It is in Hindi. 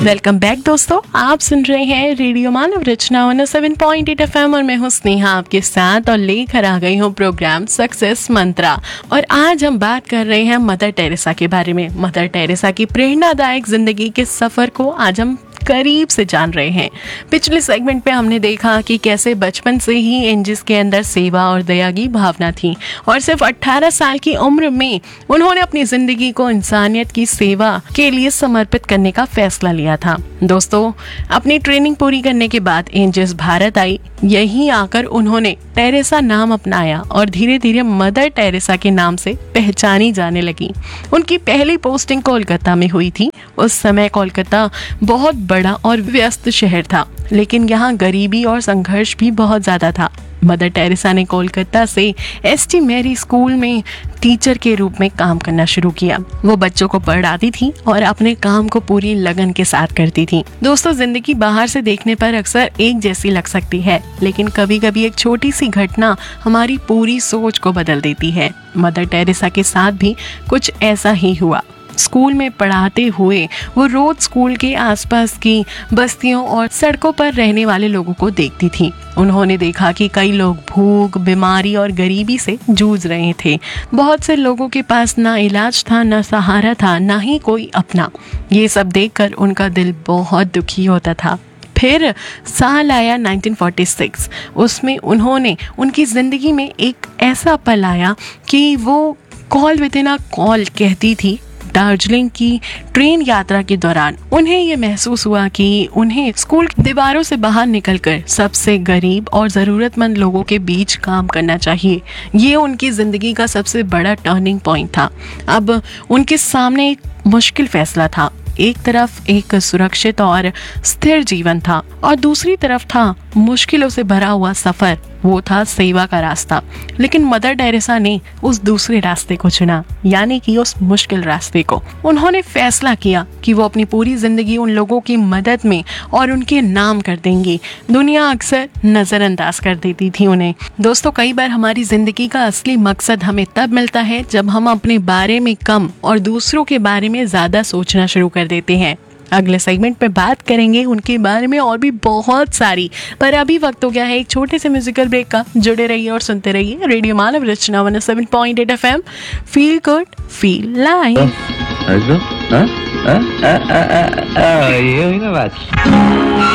वेलकम बैक दोस्तों, आप सुन रहे हैं रेडियो मानव रचना 107.8 FM और मैं हूं स्नेहा आपके साथ और लेकर आ गई हूं प्रोग्राम सक्सेस मंत्रा। और आज हम बात कर रहे हैं मदर टेरेसा के बारे में। मदर टेरेसा की प्रेरणादायक जिंदगी के सफर को आज हम करीब से जान रहे हैं। पिछले सेगमेंट पे हमने देखा कि कैसे बचपन से ही एंजिस के अंदर सेवा और दया की भावना थी और सिर्फ 18 साल की उम्र में उन्होंने अपनी जिंदगी को इंसानियत की सेवा के लिए समर्पित करने का फैसला लिया था। दोस्तों, अपनी ट्रेनिंग पूरी करने के बाद एंजिस भारत आई। यहीं आकर उन्होंने टेरेसा नाम अपनाया और धीरे धीरे मदर टेरेसा के नाम से पहचानी जाने लगी। उनकी पहली पोस्टिंग कोलकाता में हुई थी। उस समय कोलकाता बहुत बड़ा और व्यस्त शहर था, लेकिन यहाँ गरीबी और संघर्ष भी बहुत ज्यादा था। मदर टेरेसा ने कोलकाता से एसटी मैरी स्कूल में टीचर के रूप में काम करना शुरू किया। वो बच्चों को पढ़ाती थी और अपने काम को पूरी लगन के साथ करती थी। दोस्तों, जिंदगी बाहर से देखने पर अक्सर एक जैसी लग सकती है, लेकिन कभी कभी एक छोटी सी घटना हमारी पूरी सोच को बदल देती है। मदर टेरेसा के साथ भी कुछ ऐसा ही हुआ। स्कूल में पढ़ाते हुए वो रोज स्कूल के आसपास की बस्तियों और सड़कों पर रहने वाले लोगों को देखती थी। उन्होंने देखा कि कई लोग भूख, बीमारी और गरीबी से जूझ रहे थे। बहुत से लोगों के पास ना इलाज था, ना सहारा था, ना ही कोई अपना। ये सब देखकर उनका दिल बहुत दुखी होता था। फिर साल आया 1946। उसमें उन्होंने उनकी जिंदगी में एक ऐसा पल आया कि वो call with in a call कहती थी। दार्जिलिंग की ट्रेन यात्रा के दौरान उन्हें ये महसूस हुआ कि उन्हें स्कूल की दीवारों से बाहर निकलकर सबसे गरीब और ज़रूरतमंद लोगों के बीच काम करना चाहिए। ये उनकी ज़िंदगी का सबसे बड़ा टर्निंग पॉइंट था। अब उनके सामने एक मुश्किल फैसला था। एक तरफ एक सुरक्षित और स्थिर जीवन था और दूसरी तरफ था मुश्किलों से भरा हुआ सफर। वो था सेवा का रास्ता। लेकिन मदर टेरेसा ने उस दूसरे रास्ते को चुना, यानी कि उस मुश्किल रास्ते को। उन्होंने फैसला किया कि वो अपनी पूरी जिंदगी उन लोगों की मदद में और उनके नाम कर देंगी। दुनिया अक्सर नजरअंदाज कर देती थी उन्हें। दोस्तों, कई बार हमारी जिंदगी का असली मकसद हमें तब मिलता है जब हम अपने बारे में कम और दूसरों के बारे में ज्यादा सोचना शुरू कर देते हैं। अगले सेगमेंट पे बात करेंगे उनके बारे में और भी बहुत सारी, पर अभी वक्त हो गया है एक छोटे से म्यूजिकल ब्रेक का। जुड़े रहिए और सुनते रहिए रेडियो मानव रचना 107.8 FM। Feel good, feel live. ये हुई ना बात।